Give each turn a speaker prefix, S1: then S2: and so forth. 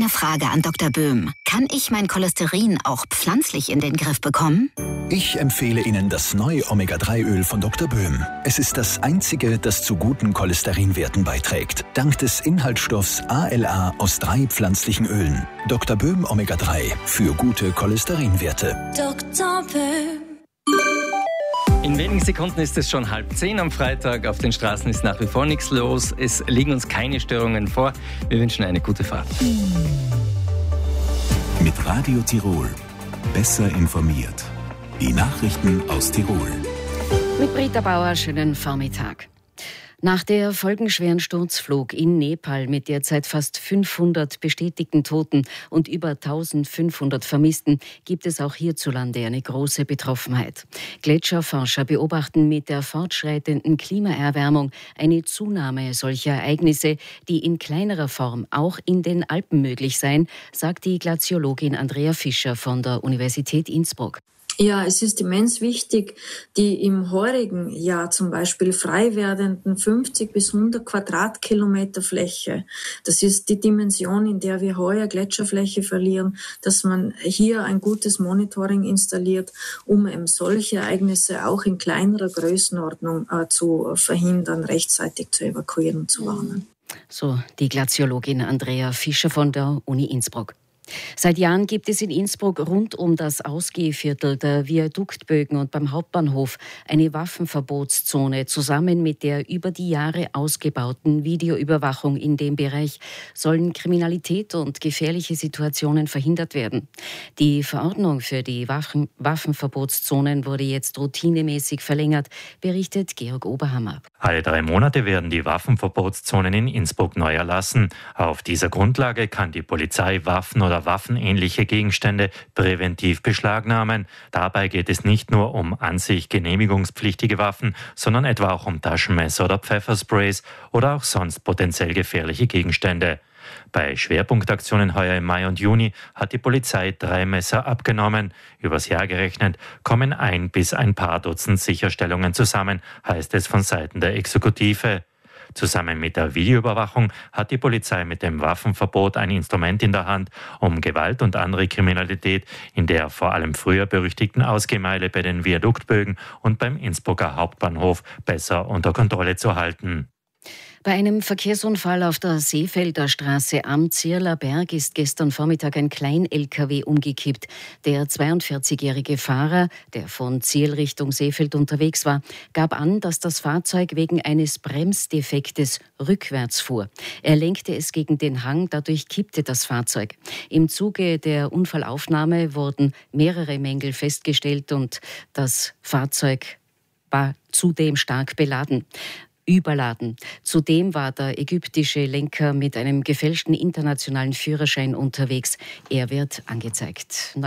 S1: Eine Frage an Dr. Böhm. Kann ich mein Cholesterin auch pflanzlich in den Griff bekommen?
S2: Ich empfehle Ihnen das neue Omega-3-Öl von Dr. Böhm. Es ist das einzige, das zu guten Cholesterinwerten beiträgt. Dank des Inhaltsstoffs ALA aus 3 pflanzlichen Ölen. Dr. Böhm Omega-3 für gute Cholesterinwerte.
S3: Dr. Böhm.
S4: In wenigen Sekunden ist es schon 9:30 am Freitag. Auf den Straßen ist nach wie vor nichts los. Es liegen uns keine Störungen vor. Wir wünschen eine gute Fahrt.
S5: Mit Radio Tirol. Besser informiert. Die Nachrichten aus Tirol.
S6: Mit Britta Bauer, schönen Vormittag. Nach der folgenschweren Sturzflug in Nepal mit derzeit fast 500 bestätigten Toten und über 1500 Vermissten gibt es auch hierzulande eine große Betroffenheit. Gletscherforscher beobachten mit der fortschreitenden Klimaerwärmung eine Zunahme solcher Ereignisse, die in kleinerer Form auch in den Alpen möglich seien, sagt die Glaziologin Andrea Fischer von der Universität Innsbruck.
S7: Ja, es ist immens wichtig, die im heurigen Jahr zum Beispiel frei werdenden 50 bis 100 Quadratkilometer Fläche. Das ist die Dimension, in der wir heuer Gletscherfläche verlieren, dass man hier ein gutes Monitoring installiert, um eben solche Ereignisse auch in kleinerer Größenordnung zu verhindern, rechtzeitig zu evakuieren und zu warnen.
S6: So die Glaziologin Andrea Fischer von der Uni Innsbruck. Seit Jahren gibt es in Innsbruck rund um das Ausgehviertel der Viaduktbögen und beim Hauptbahnhof eine Waffenverbotszone. Zusammen mit der über die Jahre ausgebauten Videoüberwachung in dem Bereich sollen Kriminalität und gefährliche Situationen verhindert werden. Die Verordnung für die Waffenverbotszonen wurde jetzt routinemäßig verlängert, berichtet Georg Oberhammer.
S8: Alle 3 Monate werden die Waffenverbotszonen in Innsbruck neu erlassen. Auf dieser Grundlage kann die Polizei Waffen oder waffenähnliche Gegenstände präventiv beschlagnahmen. Dabei geht es nicht nur um an sich genehmigungspflichtige Waffen, sondern etwa auch um Taschenmesser oder Pfeffersprays oder auch sonst potenziell gefährliche Gegenstände. Bei Schwerpunktaktionen heuer im Mai und Juni hat die Polizei 3 Messer abgenommen. Übers Jahr gerechnet kommen 1 bis ein paar Dutzend Sicherstellungen zusammen, heißt es von Seiten der Exekutive. Zusammen mit der Videoüberwachung hat die Polizei mit dem Waffenverbot ein Instrument in der Hand, um Gewalt und andere Kriminalität in der vor allem früher berüchtigten Ausgehmeile bei den Viaduktbögen und beim Innsbrucker Hauptbahnhof besser unter Kontrolle zu halten.
S6: Bei einem Verkehrsunfall auf der Seefelder Straße am Zierler Berg ist gestern Vormittag ein Klein-LKW umgekippt. Der 42-jährige Fahrer, der von Zierl Richtung Seefeld unterwegs war, gab an, dass das Fahrzeug wegen eines Bremsdefektes rückwärts fuhr. Er lenkte es gegen den Hang, dadurch kippte das Fahrzeug. Im Zuge der Unfallaufnahme wurden mehrere Mängel festgestellt und das Fahrzeug war zudem stark überladen. Zudem war der ägyptische Lenker mit einem gefälschten internationalen Führerschein unterwegs. Er wird angezeigt.